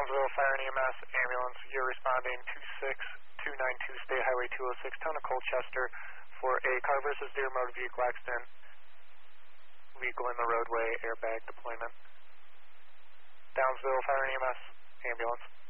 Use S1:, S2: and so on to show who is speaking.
S1: Downsville Fire and EMS ambulance. You're responding 26292 State Highway 206, town of Colchester, for a car versus deer motor vehicle accident. Vehicle in the roadway, airbag deployment. Downsville Fire and EMS ambulance.